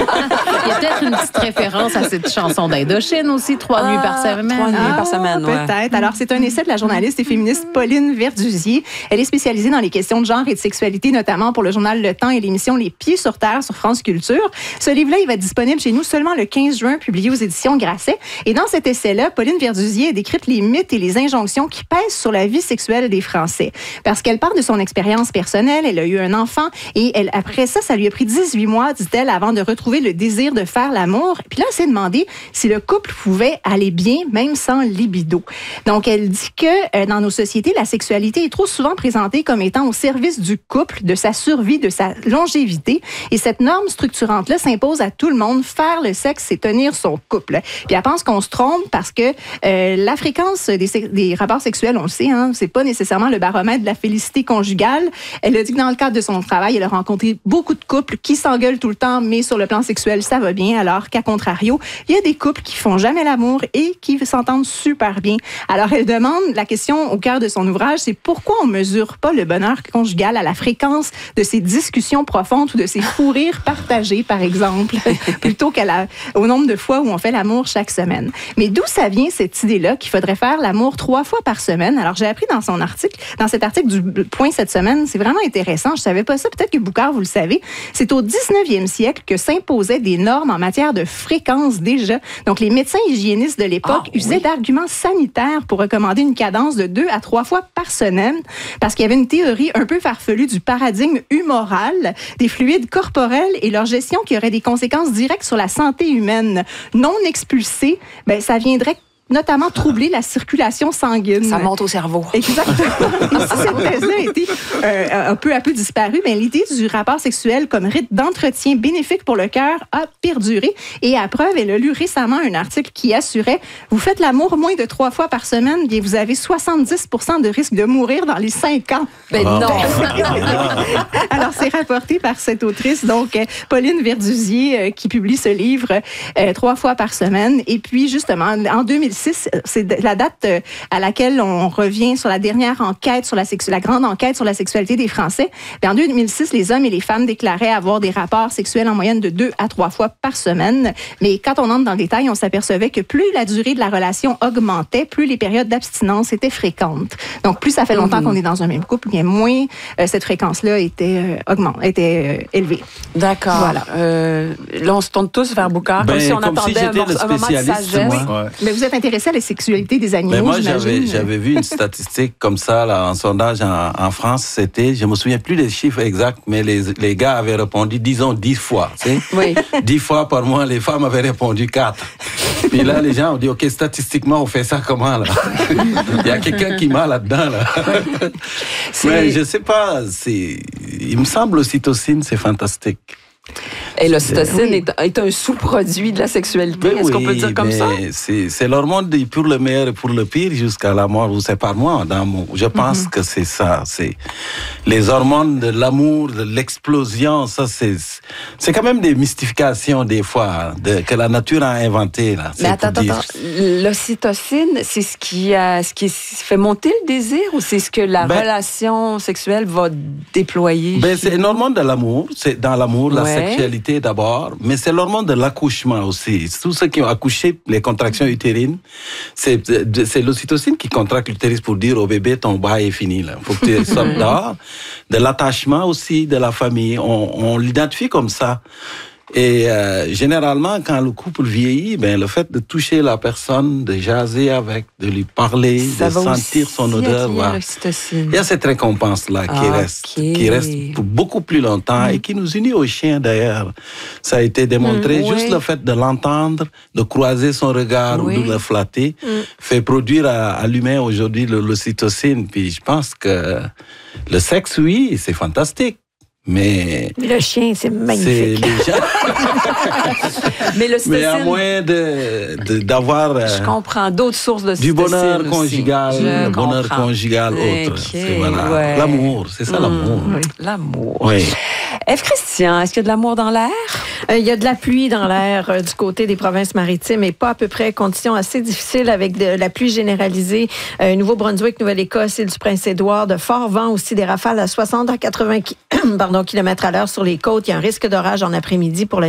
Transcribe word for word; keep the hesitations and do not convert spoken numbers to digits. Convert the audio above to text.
Il y a peut-être une petite référence à cette chanson d'Indochine aussi, Trois ah, nuits par semaine. Trois nuits ah, par semaine, ouais. Peut-être. Alors, c'est un essai de la journaliste et féministe Pauline Verduzier. Elle est spécialisée dans les questions de genre et de sexualité, notamment pour le journal Le Temps et l'émission Les Pieds sur Terre sur France Culture. Ce livre-là, il va être disponible chez nous seulement le quinze juin, publié aux éditions Grasset. Et dans cet essai-là, Pauline Verduzier a décrit les mythes et les injonctions qui pèsent sur la vie sexuelle des Français. Parce qu'elle part de son expérience personnelle, elle a eu un enfant et elle, après ça, ça lui a pris dix-huit mois, dit-elle, avant de retrouver le désir de faire l'amour. Puis là, elle s'est demandé si le couple pouvait aller bien, même sans libido. Donc, elle dit que euh, dans nos sociétés, la sexualité est trop souvent présentée comme étant au service du couple, de sa survie, de sa longévité. Et cette norme structurante-là s'impose à tout le monde. Faire le sexe, c'est tenir son couple. Puis elle pense qu'on se trompe parce que euh, la fréquence des, des rapports sexuels, on le sait, hein, c'est pas nécessairement le baromètre de la félicité conjugale. Elle a dit que dans le cadre de son travail, elle a rencontré beaucoup de couples qui s'engueulent tout le temps, mais sur le plan sexuel, ça va bien, alors qu'à contrario, il y a des couples qui font jamais l'amour et qui s'entendent super bien. Alors, elle demande, la question au cœur de son ouvrage, c'est pourquoi on mesure pas le bonheur conjugal à la fréquence de ces discussions profondes ou de ces fous rires partagés, par exemple, plutôt qu'à la, au nombre de fois où on fait l'amour chaque semaine. Mais d'où ça vient cette idée-là qu'il faudrait faire l'amour trois fois par semaine? Alors, j'ai appris dans son article, dans cet article du Point cette semaine, c'est vraiment intéressant, je savais pas ça, peut-être que Boucard, vous le savez, c'est au dix-neuvième siècle que s'imposaient des normes en matière de fréquence déjà. Donc, les médecins hygiénistes de l'époque ah, usaient oui. d'arguments sanitaires pour recommander une cadence de deux à trois fois par semaine parce qu'il y avait une théorie un peu farfelue du paradigme humoral des fluides corporels et leur gestion qui aurait des conséquences directes sur la santé humaine. Non expulsés, ben, ça viendrait notamment troubler la circulation sanguine. Ça monte au cerveau. Exactement. Si cette thèse-là a été euh, un peu à peu disparue, mais l'idée du rapport sexuel comme rite d'entretien bénéfique pour le cœur a perduré. Et à preuve, elle a lu récemment un article qui assurait vous faites l'amour moins de trois fois par semaine, bien vous avez soixante-dix pour cent de risque de mourir dans les cinq ans. Ben non! Alors, c'est rapporté par cette autrice, donc Pauline Verduzier, euh, qui publie ce livre euh, trois fois par semaine. Et puis, justement, en deux mille six, c'est la date à laquelle on revient sur la dernière enquête, sur la, sexu- la grande enquête sur la sexualité des Français. Bien, en deux mille six, les hommes et les femmes déclaraient avoir des rapports sexuels en moyenne de deux à trois fois par semaine. Mais quand on entre dans le détail, on s'apercevait que plus la durée de la relation augmentait, plus les périodes d'abstinence étaient fréquentes. Donc, plus ça fait longtemps mmh. qu'on est dans un même couple, bien moins euh, cette fréquence-là était, euh, augmente, était euh, élevée. D'accord. Voilà. Euh, là, on se tourne tous vers Boucard, ben, comme si on comme attendait si un, morceau, un moment de sagesse. Moi, ouais. Mais vous êtes intéressé à la sexualité des animaux, mais moi, j'imagine. J'avais, j'avais vu une statistique comme ça, là, en sondage en, en France, c'était, je me souviens plus des chiffres exacts, mais les, les gars avaient répondu, disons, dix fois. Tu sais? Oui. Dix fois par mois, les femmes avaient répondu quatre. Puis là, les gens ont dit, OK, statistiquement, on fait ça comment, là? Il y a quelqu'un qui m'a là-dedans, là. Mais je sais pas, c'est, il me semble l'ocytocine, c'est fantastique. Et l'ocytocine oui. est, est un sous-produit de la sexualité. Mais Est-ce oui, qu'on peut dire comme ça? C'est, c'est l'hormone pour le meilleur et pour le pire jusqu'à la mort. Ou c'est pas moi. Dans mon, je pense mm-hmm. que c'est ça. C'est les hormones de l'amour, de l'explosion. Ça, c'est, c'est quand même des mystifications des fois de, que la nature a inventées. Là. Mais attends, attends, attends. L'ocytocine, c'est ce qui, a, ce qui fait monter le désir ou c'est ce que la ben, relation sexuelle va déployer? Ben, c'est une hormone de l'amour. C'est dans l'amour, la ouais. sexualité d'abord, mais c'est l'hormone de l'accouchement aussi. Tous ceux qui ont accouché, les contractions utérines, c'est, c'est l'ocytocine qui contracte l'utérus pour dire au bébé, ton bail est fini. Il faut que tu sortes dehors. De l'attachement aussi, de la famille. On, on l'identifie comme ça. Et euh, généralement, quand le couple vieillit, ben le fait de toucher la personne, de jaser avec, de lui parler, ça de sentir son odeur, voilà. Il y a cette récompense-là qui ah, reste, okay. qui reste pour beaucoup plus longtemps mm. et qui nous unit aux chiens d'ailleurs. Ça a été démontré. Mm, Juste oui. le fait de l'entendre, de croiser son regard oui. ou de le flatter, mm. fait produire à, à l'humain aujourd'hui le, l'ocytocine. Puis je pense que le sexe, oui, c'est fantastique. Mais, mais le chien, c'est magnifique. C'est déjà... mais, le mais à moins de, de, d'avoir... Euh, je comprends d'autres sources de du bonheur aussi. conjugal, le bonheur conjugal okay, autre. C'est, voilà. ouais. L'amour, c'est ça mmh, l'amour. Oui. L'amour. Oui. Ève Christian, est-ce qu'il y a de l'amour dans l'air? Euh, il y a de la pluie dans l'air euh, du côté des provinces maritimes et pas à peu près. Conditions assez difficiles avec de la pluie généralisée. Euh, Nouveau-Brunswick, Nouvelle-Écosse, île du Prince-Édouard, de forts vents aussi, des rafales à soixante à quatre-vingts kilomètres à l'heure sur les côtes. Il y a un risque d'orage en après-midi pour la